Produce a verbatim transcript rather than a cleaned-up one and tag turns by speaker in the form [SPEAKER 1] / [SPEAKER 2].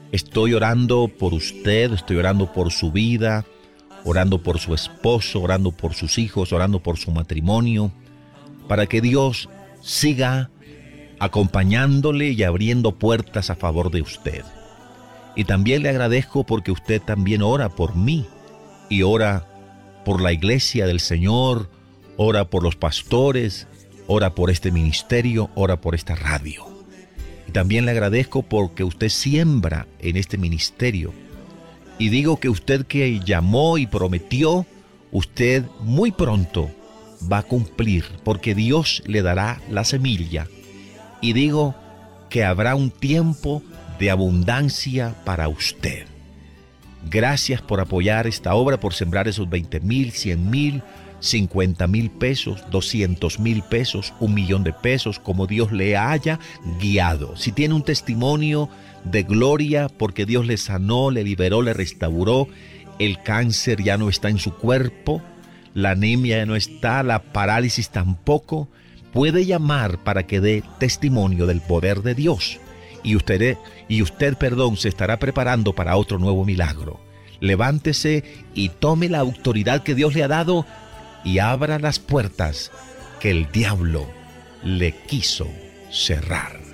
[SPEAKER 1] Estoy orando por usted, estoy orando por su vida, orando por su esposo, orando por sus hijos, orando por su matrimonio, para que Dios siga acompañándole y abriendo puertas a favor de usted. Y también le agradezco porque usted también ora por mí y ora por la iglesia del Señor, ora por los pastores, ora por este ministerio, ora por esta radio. Y también le agradezco porque usted siembra en este ministerio. Y digo que usted que llamó y prometió, usted muy pronto va a cumplir, porque Dios le dará la semilla. Y digo que habrá un tiempo de abundancia para usted. Gracias por apoyar esta obra, por sembrar esos veinte mil, cien mil, cincuenta mil pesos, doscientos mil pesos, un millón de pesos, como Dios le haya guiado. Si tiene un testimonio de gloria porque Dios le sanó, le liberó, le restauró, el cáncer ya no está en su cuerpo, la anemia ya no está, la parálisis tampoco, puede llamar para que dé testimonio del poder de Dios. Y usted, y usted, perdón, se estará preparando para otro nuevo milagro. Levántese y tome la autoridad que Dios le ha dado y abra las puertas que el diablo le quiso cerrar.